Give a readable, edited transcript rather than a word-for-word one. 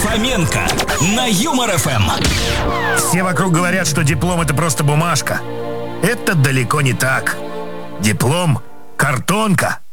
Фоменко на Юмор ФМ. Все вокруг говорят, что диплом — это просто бумажка. Это далеко не так. Диплом — картонка.